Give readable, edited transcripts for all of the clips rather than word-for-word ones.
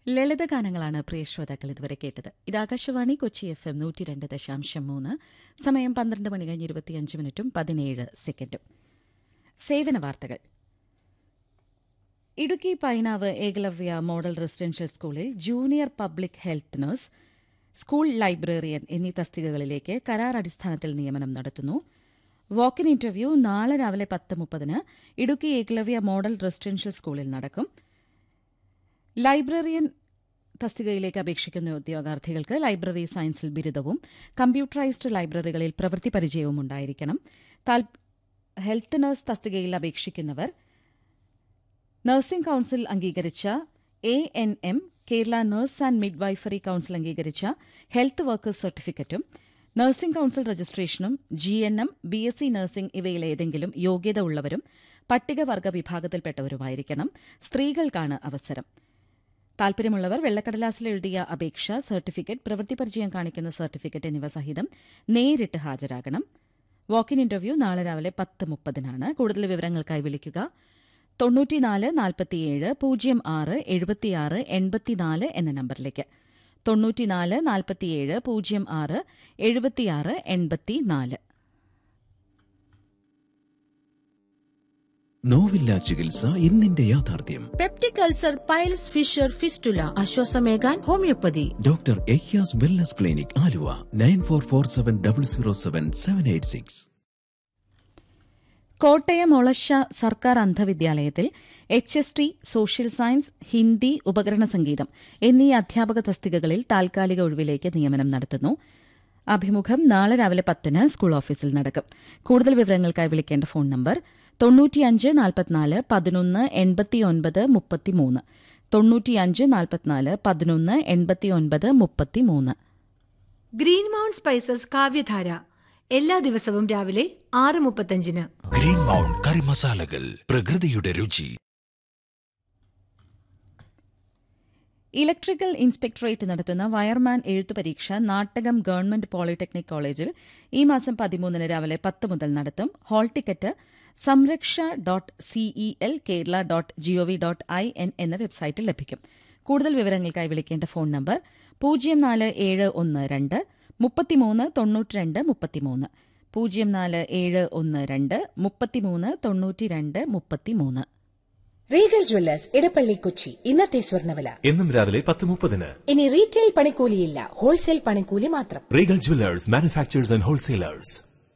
ലളിതഗാനങ്ങളാണ് പ്രിയ ശ്രോതാക്കൾ ഇതുവരെ കേട്ടത്. ഇത് ആകാശവാണി കൊച്ചി FM 102.3. സമയം 12 മണി കഴിഞ്ഞ് 25 മിനിറ്റും 17 സെക്കൻഡും. സേവന വാർത്തകൾ. ഇടുക്കി പൈനാവ് ഏകലവ്യ മോഡൽ റെസിഡൻഷ്യൽ സ്കൂളിൽ junior public health nurse, school librarian എന്നീ തസ്തികകളിലേക്ക് കരാർ അടിസ്ഥാനത്തിൽ നിയമനം നടത്തുന്നു. വാക്കിൻ ഇന്റർവ്യൂ നാളെ രാവിലെ 10:30 ഇടുക്കി ഏകലവ്യ മോഡൽ റെസിഡൻഷ്യൽ സ്കൂളിൽ നടക്കും. ലൈബ്രറിയൻ തസ്തികയിലേക്ക് അപേക്ഷിക്കുന്ന ഉദ്യോഗാർത്ഥികൾക്ക് ലൈബ്രറി സയൻസിൽ ബിരുദവും കമ്പ്യൂട്ടറൈസ്ഡ് ലൈബ്രറികളിൽ പ്രവൃത്തി പരിചയവും ഉണ്ടായിരിക്കണം. ഹെൽത്ത് നഴ്സ് തസ്തികയിൽ അപേക്ഷിക്കുന്നവർ നഴ്സിംഗ് കൌൺസിൽ അംഗീകരിച്ച ANM Kerala nurse and midwifery council അംഗീകരിച്ച ഹെൽത്ത് വർക്കേഴ്സ് സർട്ടിഫിക്കറ്റും നഴ്സിംഗ് കൌൺസിൽ രജിസ്ട്രേഷനും GNM, BSc നഴ്സിംഗ് ഇവയിലേതെങ്കിലും യോഗ്യത ഉള്ളവരും പട്ടികവർഗ വിഭാഗത്തിൽപ്പെട്ടവരുമായിരിക്കണം. സ്ത്രീകൾക്കാണ് അവസരം. താൽപര്യമുള്ളവർ വെള്ളക്കടലാസിൽ എഴുതിയ അപേക്ഷ, സർട്ടിഫിക്കറ്റ്, പ്രവൃത്തി പരിചയം കാണിക്കുന്ന സർട്ടിഫിക്കറ്റ് എന്നിവ സഹിതം നേരിട്ട് ഹാജരാകണം. വാക്കിൻ ഇന്റർവ്യൂ നാളെ രാവിലെ 10:30. കൂടുതൽ വിവരങ്ങൾക്കായി വിളിക്കുക 94 47 06 76 84 എന്ന നമ്പറിലേക്ക്. 94 47 06 76 84. നോവില്ല ചികിത്സ ഇന്നിന്റെ യാഥാർത്ഥ്യം. Peptic ulcer, piles, Fisher, fistula, ആശ്വാസമേകാൻ homeopathy. Doctor Ayyaz wellness clinic, Aluva. 9447007786. Kottayam Olassa സർക്കാർ അന്ധവിദ്യാലയത്തിൽ HST, സോഷ്യൽ സയൻസ്, ഹിന്ദി, ഉപകരണ സംഗീതം എന്നീ അധ്യാപക തസ്തികകളിൽ താൽക്കാലിക ഒഴിവിലേക്ക് നിയമനം നടത്തുന്നു. അഭിമുഖം നാളെ രാവിലെ 10 സ്കൂൾ ഓഫീസിൽ നടക്കും. കൂടുതൽ വിവരങ്ങൾക്കായി വിളിക്കേണ്ട phone number 95 44 11 89 33. 95 44 11 89 33. Green mount spices കാവ്യധാര എല്ലാ ദിവസവും രാവിലെ 6:35. ഗ്രീൻ മൗണ്ട് കറി മസാലകൾ, പ്രകൃതിയുടെ രുചി. ഇലക്ട്രിക്കൽ ഇൻസ്പെക്ടറേറ്റ് നടത്തുന്ന വയർമാൻ എഴുത്തു പരീക്ഷ നാട്ടകം ഗവൺമെന്റ് പോളിടെക്നിക് കോളേജിൽ ഈ മാസം 13 രാവിലെ 10 മുതൽ നടത്തും. ഹാൾ ടിക്കറ്റ് samraksha.celkerala.gov.in എന്ന വെബ്സൈറ്റിൽ ലഭിക്കും. കൂടുതൽ വിവരങ്ങൾക്കായി വിളിക്കേണ്ട phone number 04712 33 92 33. 04712 33 92 33. Regal Jewellers Edappally Kochi. ഇന്നത്തെ സ്വർണ്ണവില എന്നും രാവിലെ 10:30. ഇനി റീറ്റെയിൽ പണിക്കൂലിയില്ല, ഹോൾസെയിൽ പണിക്കൂലി മാത്രം. Regal Jewellers, manufacturers and wholesalers.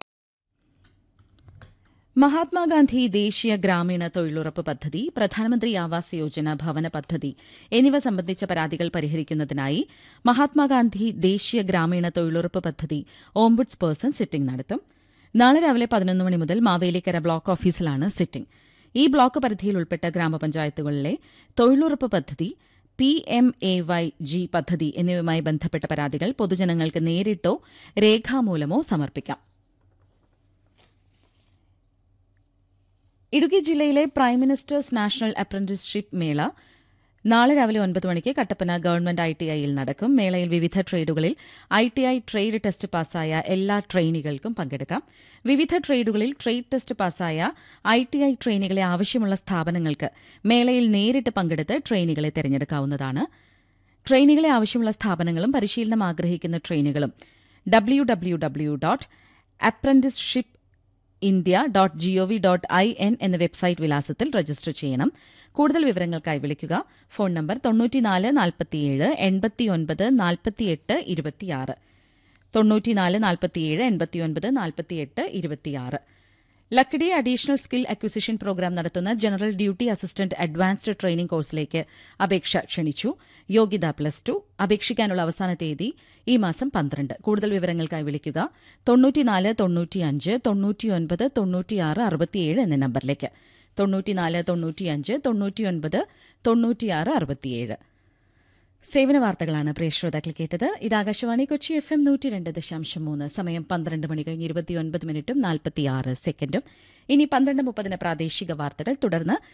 Mahatma Gandhi ദേശീയ ഗ്രാമീണ തൊഴിലുറപ്പ് പദ്ധതി, പ്രധാനമന്ത്രി ആവാസ് യോജന ഭവന പദ്ധതി എന്നിവ സംബന്ധിച്ച പരാതികൾ പരിഹരിക്കുന്നതിനായി മഹാത്മാഗാന്ധി ദേശീയ ഗ്രാമീണ തൊഴിലുറപ്പ് പദ്ധതി ഓംബുഡ്സ് പേഴ്സൺ സിറ്റിംഗ് നടത്തും. നാളെ രാവിലെ 11 മണി മുതൽ മാവേലിക്കര ബ്ലോക്ക് ഓഫീസിലാണ് സിറ്റിംഗ്. ഈ ബ്ലോക്ക് പരിധിയിൽ ഉൾപ്പെട്ട ഗ്രാമപഞ്ചായത്തുകളിലെ തൊഴിലുറപ്പ് പദ്ധതി, PMAYG പദ്ധതി എന്നിവയുമായി ബന്ധപ്പെട്ട പരാതികൾ പൊതുജനങ്ങൾക്ക് നേരിട്ടോ രേഖാമൂലമോ സമർപ്പിക്കാം. ഇടുക്കി ജില്ലയിലെ പ്രൈം മിനിസ്റ്റേഴ്സ് നാഷണൽ അപ്രന്റീസ്ഷിപ്പ് മേള നാളെ രാവിലെ 9 മണിക്ക് കട്ടപ്പന ഗവൺമെന്റ് ITIയിൽ നടക്കും. മേളയിൽ വിവിധ ട്രേഡുകളിൽ ITI ട്രേഡ് ടെസ്റ്റ് പാസായ എല്ലാ ട്രെയിനികൾക്കും പങ്കെടുക്കാം. വിവിധ ട്രേഡുകളിൽ ട്രേഡ് ടെസ്റ്റ് പാസായ ITI ട്രെയിനികളെ ആവശ്യമുള്ള സ്ഥാപനങ്ങൾക്ക് മേളയിൽ നേരിട്ട് പങ്കെടുത്ത് ട്രെയിനികളെ തിരഞ്ഞെടുക്കാവുന്നതാണ്. ട്രെയിനികളെ ആവശ്യമുള്ള സ്ഥാപനങ്ങളും പരിശീലനം ആഗ്രഹിക്കുന്ന ട്രെയിനികളും www.apprenticeshippindia.gov.in എന്ന വെബ്സൈറ്റ് വിലാസത്തിൽ രജിസ്റ്റർ ചെയ്യണം. കൂടുതൽ വിവരങ്ങൾക്കായി വിളിക്കുക phone number 94 47 89 48 26. 94 47 89 48 26. Lakkidi additional skill acquisition programme നടത്തുന്ന general duty assistant advanced training കോഴ്സിലേക്ക് അപേക്ഷ ക്ഷണിച്ചു. യോഗ്യത +2. അപേക്ഷിക്കാനുള്ള അവസാന തീയതി ഈ മാസം 12. കൂടുതൽ വിവരങ്ങൾക്കായി വിളിക്കുക 94 95 99 96 67 എന്ന നമ്പറിലേക്ക്. 94 95 99 96 67. സേവന വാർത്തകളാണ് പ്രിയ ശ്രോതാക്കൾ കേട്ടത്. ഇത് ആകാശവാണി കൊച്ചി FM 102.3. സമയം 12 മണി കഴിഞ്ഞ് 29 മിനിറ്റും 46 സെക്കൻഡും. ഇനി 12:30 പ്രാദേശിക വാർത്തകൾ, തുടർന്ന്